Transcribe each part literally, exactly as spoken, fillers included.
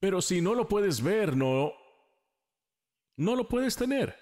Pero si no lo puedes ver, no, no lo puedes tener.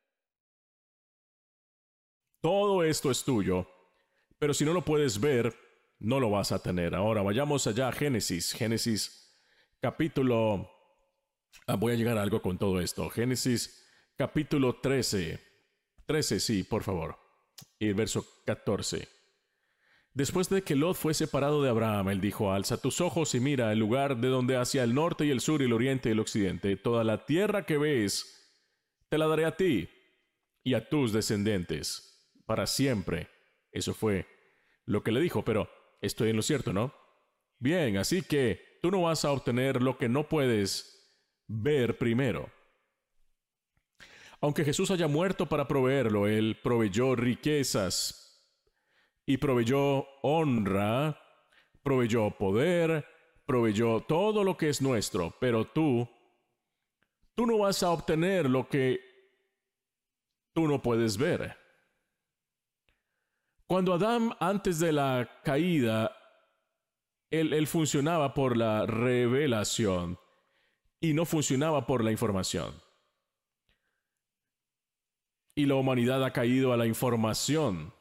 Todo esto es tuyo, pero si no lo puedes ver, no lo vas a tener. Ahora vayamos allá a Génesis. Génesis capítulo... Ah, voy a llegar a algo con todo esto. Génesis capítulo trece. trece, sí, por favor. Y el verso catorce. Después de que Lot fue separado de Abraham, él dijo: alza tus ojos y mira el lugar de donde hacia el norte y el sur y el oriente y el occidente. Toda la tierra que ves, te la daré a ti y a tus descendientes para siempre. Eso fue lo que le dijo, pero estoy en lo cierto, ¿no? Bien, así que tú no vas a obtener lo que no puedes ver primero. Aunque Jesús haya muerto para proveerlo, Él proveyó riquezas y proveyó honra, proveyó poder, proveyó todo lo que es nuestro, pero tú, tú no vas a obtener lo que tú no puedes ver. Cuando Adán, antes de la caída, él, él funcionaba por la revelación y no funcionaba por la información. Y la humanidad ha caído a la información.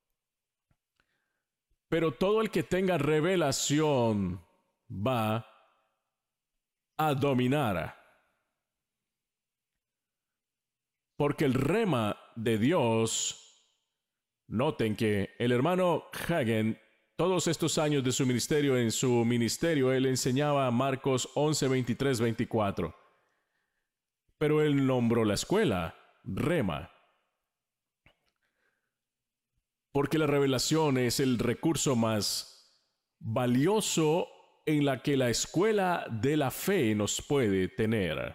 Pero todo el que tenga revelación va a dominar. Porque el rema de Dios... Noten que el hermano Hagin, todos estos años de su ministerio, en su ministerio, él enseñaba Marcos once, veintitrés, veinticuatro. Pero él nombró la escuela Rema. Porque la revelación es el recurso más valioso en la que la escuela de la fe nos puede tener.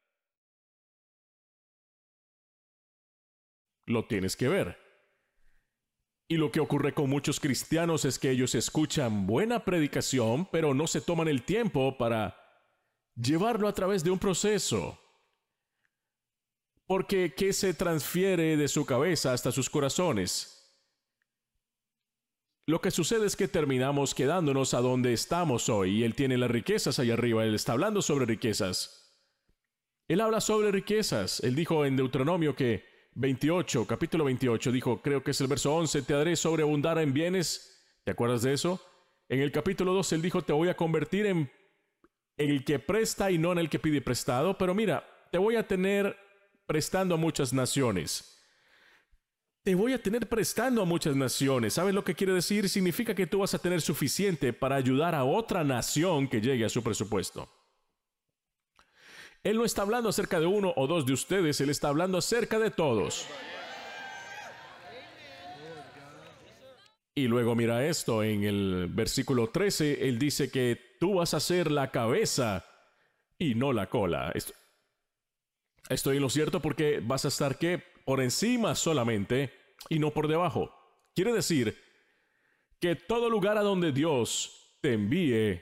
Lo tienes que ver. Y lo que ocurre con muchos cristianos es que ellos escuchan buena predicación, pero no se toman el tiempo para llevarlo a través de un proceso. Porque ¿qué se transfiere de su cabeza hasta sus corazones? Lo que sucede es que terminamos quedándonos a donde estamos hoy. Y Él tiene las riquezas allá arriba. Él está hablando sobre riquezas. Él habla sobre riquezas. Él dijo en Deuteronomio que veintiocho, capítulo veintiocho, dijo, creo que es el verso once, te haré sobreabundar en bienes. ¿Te acuerdas de eso? En el capítulo dos, él dijo, te voy a convertir en, en el que presta y no en el que pide prestado. Pero mira, te voy a tener prestando a muchas naciones. Te voy a tener prestando a muchas naciones. ¿Sabes lo que quiere decir? Significa que tú vas a tener suficiente para ayudar a otra nación que llegue a su presupuesto. Él no está hablando acerca de uno o dos de ustedes, Él está hablando acerca de todos. Y luego mira esto, en el versículo trece, Él dice que tú vas a ser la cabeza y no la cola. Estoy en lo cierto porque vas a estar, ¿qué? Por encima solamente y no por debajo. Quiere decir que todo lugar a donde Dios te envíe,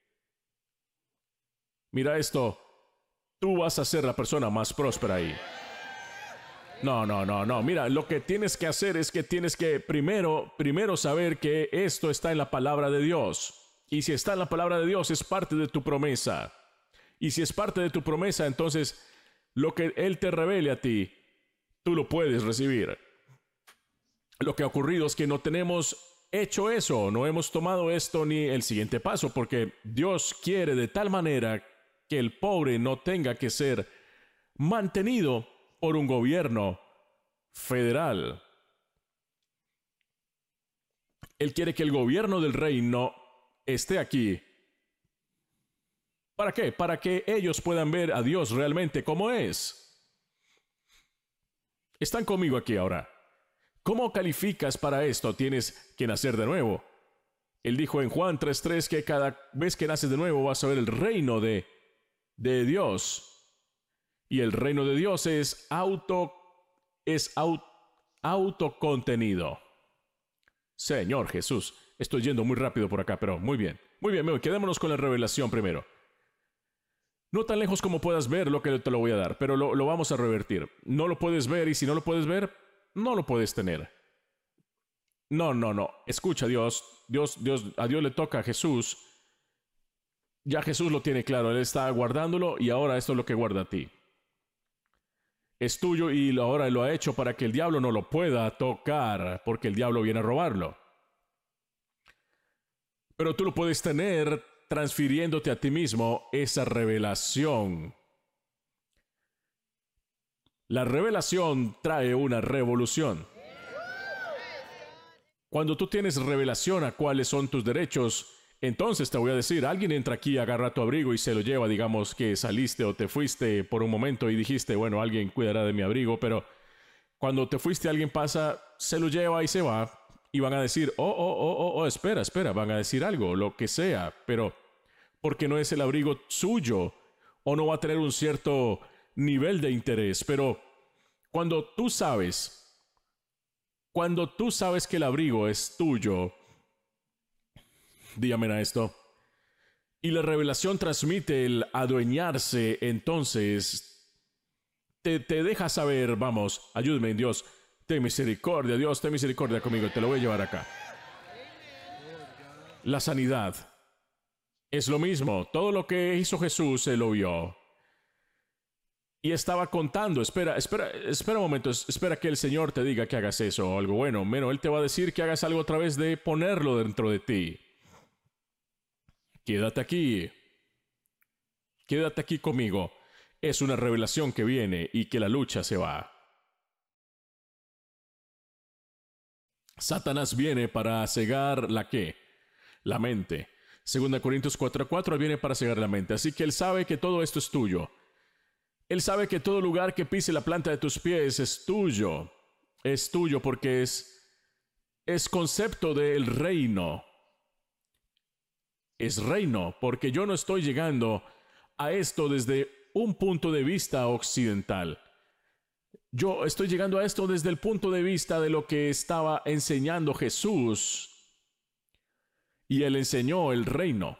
mira esto, tú vas a ser la persona más próspera ahí. No, no, no, no. Mira, lo que tienes que hacer es que tienes que primero, primero saber que esto está en la palabra de Dios. Y si está en la palabra de Dios, es parte de tu promesa. Y si es parte de tu promesa, entonces lo que Él te revele a ti, tú lo puedes recibir. Lo que ha ocurrido es que no tenemos hecho eso, no hemos tomado esto ni el siguiente paso, porque Dios quiere de tal manera que el pobre no tenga que ser mantenido por un gobierno federal. Él quiere que el gobierno del reino esté aquí. ¿Para qué? Para que ellos puedan ver a Dios realmente como es. Están conmigo aquí ahora. ¿Cómo calificas para esto? Tienes que nacer de nuevo. Él dijo en Juan tres tres que cada vez que naces de nuevo vas a ver el reino de de Dios. Y el reino de Dios es auto es au, autocontenido. Señor Jesús, estoy yendo muy rápido por acá, pero muy bien. Muy bien, quedémonos con la revelación primero. No tan lejos como puedas ver lo que te lo voy a dar, pero lo, lo vamos a revertir. No lo puedes ver y si no lo puedes ver, no lo puedes tener. No, no, no. Escucha, Dios, Dios, Dios, a Dios le toca a Jesús Ya Jesús lo tiene claro, Él está guardándolo y ahora esto es lo que guarda a ti. Es tuyo y ahora lo ha hecho para que el diablo no lo pueda tocar, porque el diablo viene a robarlo. Pero tú lo puedes tener transfiriéndote a ti mismo esa revelación. La revelación trae una revolución. Cuando tú tienes revelación a cuáles son tus derechos, entonces te voy a decir, alguien entra aquí, agarra tu abrigo y se lo lleva, digamos que saliste o te fuiste por un momento y dijiste, bueno, alguien cuidará de mi abrigo, pero cuando te fuiste alguien pasa, se lo lleva y se va y van a decir, oh, oh, oh, oh, oh, espera, espera, van a decir algo, lo que sea, pero porque no es el abrigo suyo o no va a tener un cierto nivel de interés, pero cuando tú sabes, cuando tú sabes que el abrigo es tuyo, dígame a esto, y la revelación transmite el adueñarse, entonces te, te deja saber, vamos, ayúdame Dios, ten misericordia, Dios, ten misericordia conmigo, te lo voy a llevar acá. La sanidad es lo mismo, todo lo que hizo Jesús, Él lo vio. Y estaba contando, espera, espera, espera un momento, espera que el Señor te diga que hagas eso o algo bueno. Bueno, Él te va a decir que hagas algo a través de ponerlo dentro de ti. Quédate aquí. Quédate aquí conmigo. Es una revelación que viene y que la lucha se va. Satanás viene para cegar la qué? La mente. Segunda Corintios cuatro cuatro, viene para cegar la mente. Así que Él sabe que todo esto es tuyo. Él sabe que todo lugar que pise la planta de tus pies es tuyo. Es tuyo porque es, es concepto del reino. Es reino, porque yo no estoy llegando a esto desde un punto de vista occidental. Yo estoy llegando a esto desde el punto de vista de lo que estaba enseñando Jesús. Y Él enseñó el reino.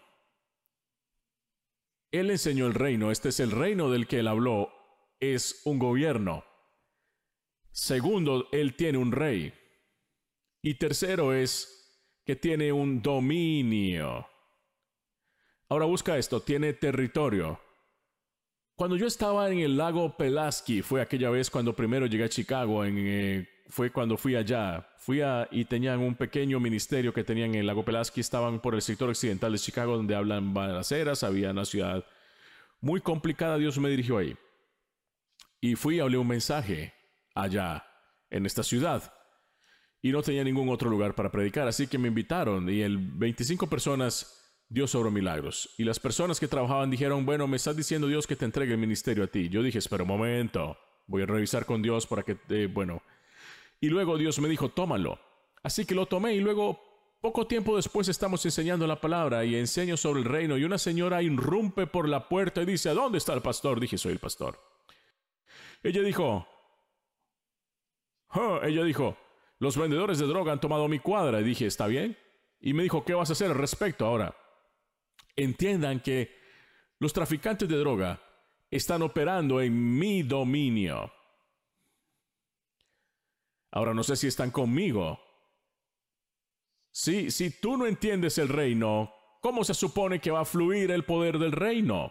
Él enseñó el reino. Este es el reino del que Él habló. Es un gobierno. Segundo, Él tiene un rey. Y tercero es que tiene un dominio. Ahora busca esto. Tiene territorio. Cuando yo estaba en el lago Pulaski, fue aquella vez cuando primero llegué a Chicago, en, eh, fue cuando fui allá. Fui a, y tenían un pequeño ministerio que tenían en el lago Pulaski. Estaban por el sector occidental de Chicago, donde hablan balaceras. Había una ciudad muy complicada. Dios me dirigió ahí. Y fui y hablé un mensaje allá, en esta ciudad. Y no tenía ningún otro lugar para predicar. Así que me invitaron. Y el veinticinco personas... Dios obró milagros. Y las personas que trabajaban dijeron, bueno, me estás diciendo Dios que te entregue el ministerio a ti. Yo dije, espera un momento, voy a revisar con Dios para que, eh, bueno. Y luego Dios me dijo, tómalo. Así que lo tomé y luego, poco tiempo después estamos enseñando la palabra y enseño sobre el reino. Y una señora irrumpe por la puerta y dice, ¿dónde está el pastor? Dije, soy el pastor. Ella dijo, oh, ella dijo, los vendedores de droga han tomado mi cuadra. Y dije, ¿está bien? Y me dijo, ¿qué vas a hacer al respecto ahora? Entiendan que los traficantes de droga están operando en mi dominio. Ahora no sé si están conmigo. Si, si tú no entiendes el reino, ¿cómo se supone que va a fluir el poder del reino?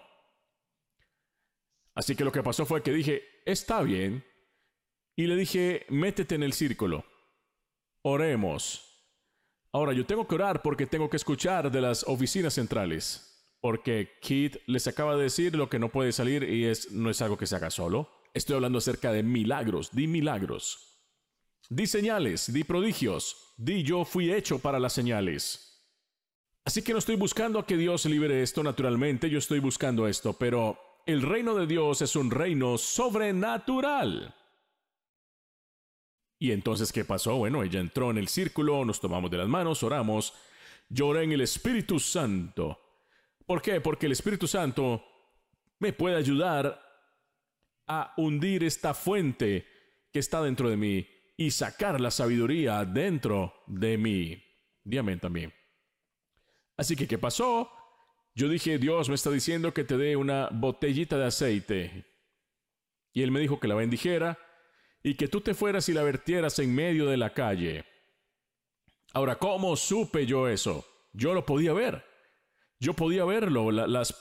Así que lo que pasó fue que dije, está bien. Y le dije, métete en el círculo. Oremos. Ahora, yo tengo que orar porque tengo que escuchar de las oficinas centrales. Porque Keith les acaba de decir lo que no puede salir y es, no es algo que se haga solo. Estoy hablando acerca de milagros. Di milagros. Di señales. Di prodigios. Di yo fui hecho para las señales. Así que no estoy buscando a que Dios libere esto naturalmente. Yo estoy buscando esto. Pero el reino de Dios es un reino sobrenatural. Y entonces, ¿qué pasó? Bueno, ella entró en el círculo, nos tomamos de las manos, oramos. Yo oré en el Espíritu Santo. ¿Por qué? Porque el Espíritu Santo me puede ayudar a hundir esta fuente que está dentro de mí y sacar la sabiduría dentro de mí. Dígame también. Así que, ¿qué pasó? Yo dije, Dios me está diciendo que te dé una botellita de aceite. Y Él me dijo que la bendijera y que tú te fueras y la vertieras en medio de la calle. Ahora, ¿cómo supe yo eso? Yo lo podía ver. yo podía verlo, la- las